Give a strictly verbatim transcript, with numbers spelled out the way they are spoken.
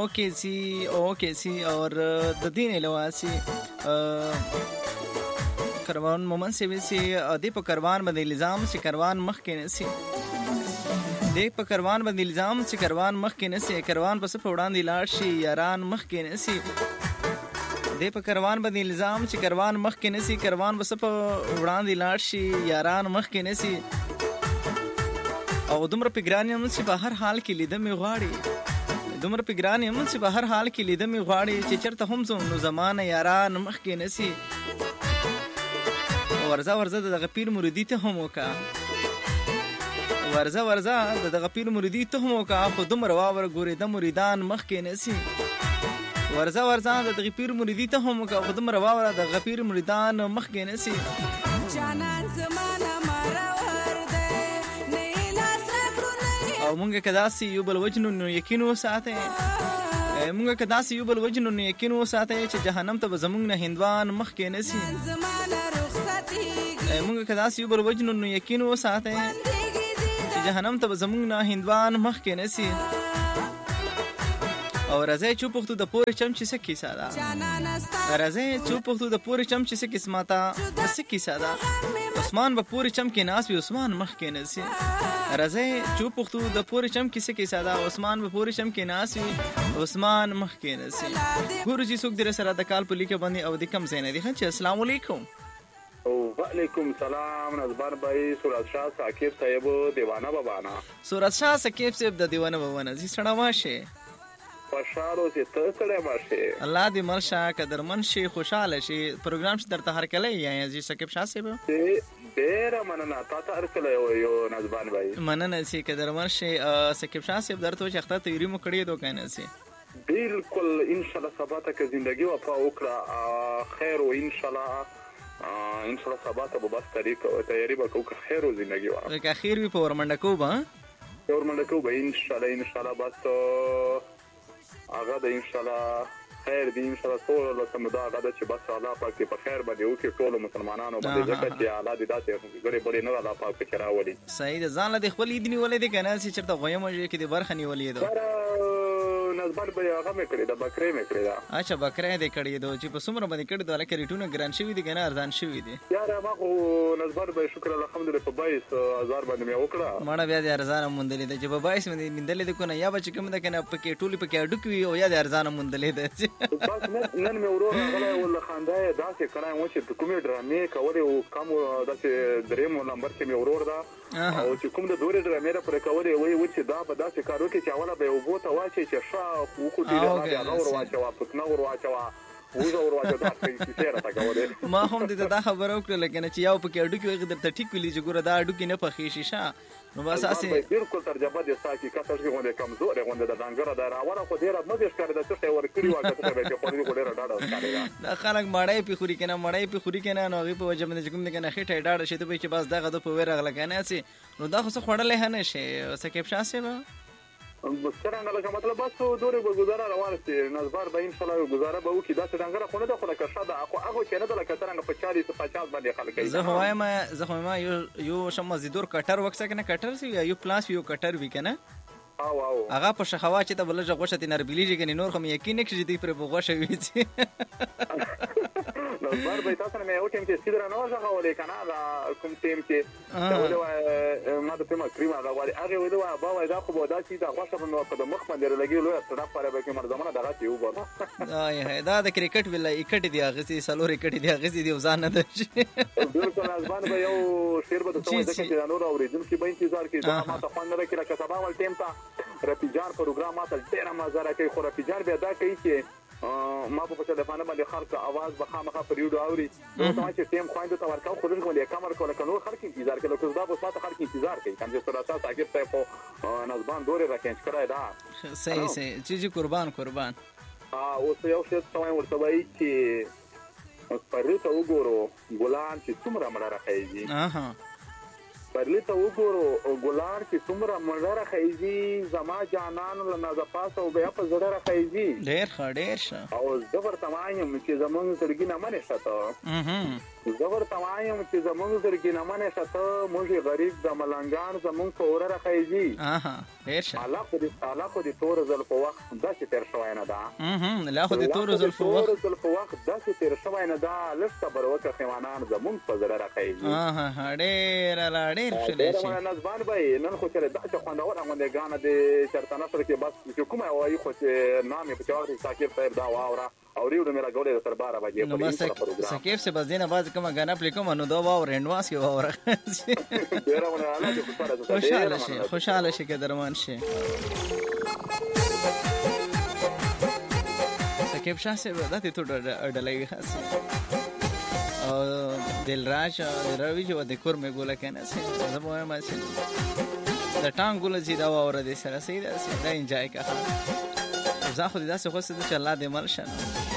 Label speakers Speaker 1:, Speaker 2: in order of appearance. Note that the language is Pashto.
Speaker 1: اوکے سی اوکے سی اور د دین لواسي کاروان مومن سی وسی د په کاروان باندې الزام سی کاروان مخ کې نسی د په کاروان باندې الزام سی کاروان مخ کې نسی کاروان پس په وړاندې لاړ شي یاران مخ کې نسی د په کاروان باندې الزام سی کاروان مخ کې نسی کاروان پس په وړاندې لاړ شي یاران مخ کې نسی او دومره پګرانیم چې په هر حال کې لیدم غواړي دومره پګرانیم چې په هر حال کې لیدم غواړي چې چرته هم زو نو زمانه یاران مخ کې نسی ورزه ورزه د غپیر مریدی ته هم وکا ورزه ورزه د غپیر مریدی ته هم وکا خو دومره واور ګوري د مریدان مخ کې نسی ورزه ورزه د غپیر مریدی ته هم وکا خو دومره واور د غپیر مریدان مخ کې نسی جانان زمانہ مراور ده نه لاس کړو او مونږه کدا سی یو بل وجنو نو یقینو ساته مونږه کدا سی یو بل وجنو نو یقینو ساته چې جهنم ته زمونږ نه هندوان مخ کې نسی مونږ کدا سی یو بل وجنو نو یقینو ساته چې جهنم ته زمونږ نه هندوان مخ کې نسی او راځي چې پختو د پورې چم چې سکی ساده راځي چې پختو د پورې چم چې سکی سماتا سکی ساده عثمان په پورې چم کې ناس وي عثمان مخ کې نسی راځي چې پختو د پورې چم کې سکی ساده عثمان په پورې چم کې ناس وي عثمان مخ کې نسی ګورجی څوک در سره د کال په لیکه باندې او د کم زینه دي چې السلام علیکم
Speaker 2: وعلیکم سلام نظبر بھائی سورت شاہ ثاقب صاحب دیوانه بابانا
Speaker 1: سورت شاہ ثاقب صاحب د دیوانه بابانا زی سړه واشه
Speaker 2: خوشاله سي ته سړه واشه
Speaker 1: الله دې مرشا قدرمن شي خوشاله شي پروګرام چې درته هر کله یا زی ثاقب شاہ صاحب
Speaker 2: ډېر مننه تاسو هر کله یو نظبان بھائی
Speaker 1: مننه سي قدرمن شي ثاقب شاہ صاحب درته چې اخته تیری مو کړی دوه کنه سي
Speaker 2: بالکل ان شاء الله سبا ته زندگی وفا وکړه خیر او ان شاء الله ان شاء الله سبا ته به بس طریق تیاری وکړو که خیر او زندگی واره
Speaker 1: که خیر وي په ورمنډه کو به
Speaker 2: ورمنډه کو به ان شاء الله ان شاء الله بس هغه د ان شاء الله خیر دی ان شاء الله ټول له سمدا هغه چې بس الله پاک په خیر باندې وکړي ټول مسلمانانو باندې ځکه چې الله دې داسې ګوري بلې نه الله پاک په راولي
Speaker 1: صحیح ده ځان له خپل دې نیولې دي کنه چې چرته غویم کې دې برخه نیولې ده
Speaker 2: نظبر به هغه مې کړی دا بکرې مې کړی دا
Speaker 1: اچھا بکرې دې کړی دا چې په سمره باندې کړی دا لکه ریټونه ګران شوی دي کنه ارزان شوی دي
Speaker 2: یار ما خو نظبر به شکر الحمدلله په بایس هزار باندې مې وکړه
Speaker 1: مړه بیا دې ارزان مونډلې ده چې په بایس باندې مندلې ده کنه یا بچ کوم ده کنه په کې ټولي په کې اډو کوي او یا دې ارزان مونډلې ده
Speaker 2: بس نن مې ورور غلا ول خاندای داسې کړای و چې کومې ډرامې کولې او کوم داسې دریم نمبر کې مې ورور دا او چې کوم د دورې ډرامې را پر کولې وای و چې دا به داسې کارو کې چې اوله به وبو ته واچي چې شا خو کو دې دا نور واچوا پک نور واچوا وزه ور واچو دا څه سره تا کوله
Speaker 1: ما هم دې دا خبره وکړه لکه چې یو پکې اډو کې غدر ته ټیک ویلی چې ګوره دا اډو کې نه پخې شیشه نو بس اساسي
Speaker 2: بالکل ترجمه دې ساکي کاته چې غونډه کمزور غونډه د ډنګره دا راوړه خو ډیره مې ښکار د څه ور کړی واګه ته به چې خوري ډیره ډاډه ښکاري
Speaker 1: دا خلک مړای په خوري کنه مړای په خوري کنه نو غي په وجه باندې کوم کنه خېټه ډاډه شي ته به چې بس دغه د په ور غل کنه سي نو دا خو څه خړلې هنه شي سکیب شاسه به
Speaker 2: څنګه لکه مطلب بس دوره به گزاره روان سي نظر به ان شاء الله گزاره به وکي دا څنګه خو نه د خلک شاده خو هغه چې نه د لکه څنګه په چالیس پچاس باندې خلک
Speaker 1: زه هوایم زه هم یو یو شم مزیدور کټر وکسه کنه کټر سی یو پلاس یو کټر وی کنه
Speaker 2: او او
Speaker 1: هغه په شخوا چې ته بلجه غوښه تنر بلیږي کنه نور کوم یقین کې چې دې پر غوښه وی چې
Speaker 2: نو بار به تاسو نه یو ټیم کې سیدره نه ځغه ولې کنه دا کوم ټیم کې دا ما د پېما کریمه دا وایي هغه وایي دا با وایي دا خو دا چې دا غوښه په مخ باندې لګي لوی طرف پر به کې مرزمنه دغه تی وګورم
Speaker 1: آی دا د کرکټ ویل اکټ دی هغه سي سلور اکټ دی هغه سي دی ځان نه ده
Speaker 2: بالکل ځوان به یو شیر به تاسو ځکه چې نور اوریدل کې به انتظار کې دا ما ته خوند نه کړه که سبا ول ټیم ته رپیجان پروګرام ماته ډیر مزه راکې خو رپیجان بیا دا کوي چې ما په ټلیفون باندې خلک आवाज بخامخه پر یو اوري نو ته چې ټیم خويندو ته ورکاو خو دغه له کمر کوله کنو خلک انتظار کوي لکه دا په ساته خلک انتظار کوي کوم چې سره تاسو هغه ته په نظبان دوره راکېنچ کړای دا
Speaker 1: صحیح صحیح چې قربان قربان
Speaker 2: ا اوس یو څه څومره ورته وایي چې پرته وګورو ګلان چې څومره مړه راخېږي
Speaker 1: اها
Speaker 2: پرته وګورو ګلان چې څومره مړه راخېږي زما جانان له نازه پاسه او بیا په زړه راخېږي
Speaker 1: ډېر ښه ډېر ښه
Speaker 2: او زبر تمایم چې زمونږ سړګي نه منې شته
Speaker 1: اها
Speaker 2: زبر توایم چې زمونږ زرګینه منه شته موږ غریب د ملنګان زمونږ په اوره راخیږي
Speaker 1: اها ډیر ښه
Speaker 2: الله خو دې الله خو دې تور زل په وخت داسې تیر شوی نه ده
Speaker 1: هم لا خو دې تور زل په وخت
Speaker 2: تور زل په وخت داسې تیر شوی نه ده لږ صبر وکړه خیوانان زمونږ په زړه راخیږي
Speaker 1: اها ډیر لا ډیر ښه
Speaker 2: ډیر مونږ نزبان به نن خو چې داسې خوندور غونډه غانه د چرتنه سره کې بس چې کومه وایي خو چې نامې په چاغ ساکر صاحب دا واوره او ریو د میرا ګولې تر بارہ بجې
Speaker 1: په دې پروګرام سکیف سے بس دینه باز کومه غانا پلی کوم نو دا واور هندواس کې واور
Speaker 2: ډیر مونږ الله دې
Speaker 1: خوشاله شي خوشاله شي کې درمان شي سکیف شاه سے ودته ته ډلای خاص او دلراج روي جو د کور مې ګوله کنه سه زما ما سه د ټانګ ګوله چې دا واور دې سره سي دا انجای کا زه خو دې داسې خو څه چې الله دې مل شنه